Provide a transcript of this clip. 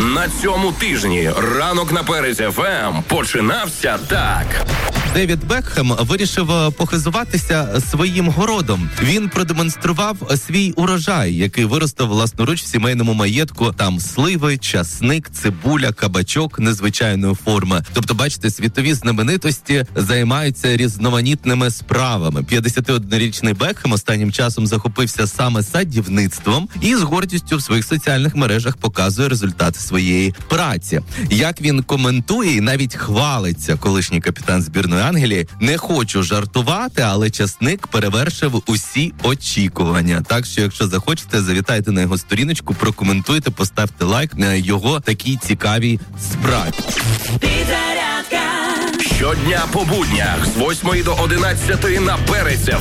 На цьому тижні ранок на Перець ФМ починався так. Девід Бекхем вирішив похизуватися своїм городом. Він продемонстрував свій урожай, який виростив власноруч в сімейному маєтку. Там сливи, часник, цибуля, кабачок незвичайної форми. Тобто, бачите, світові знаменитості займаються різноманітними справами. 51-річний Бекхем останнім часом захопився саме садівництвом і з гордістю в своїх соціальних мережах показує результати своєї праці. Як він коментує і навіть хвалиться, колишній капітан збірної Англії: не хочу жартувати, але часник перевершив усі очікування. Так що, якщо захочете, завітайте на його сторіночку, прокоментуйте, поставте лайк на його такій цікавій справі. Щодня по буднях з 8 до 11 на Перець